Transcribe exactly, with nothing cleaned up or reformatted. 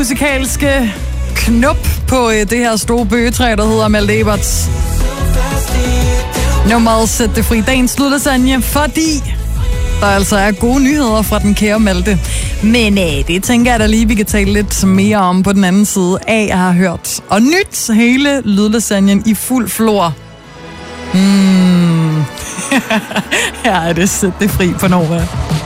musikalske knop på øh, det her store bøgetræ, der hedder Malte Eberts. Nummeret Sæt det fri. Dagens slutlasagne, fordi der altså er gode nyheder fra den kære Malte. Men øh, det tænker jeg da lige, vi kan tale lidt mere om på den anden side af, jeg har hørt. Og nyt hele lydlasagnen i fuld flor. Mm. Her er det Sæt det fri på Nova.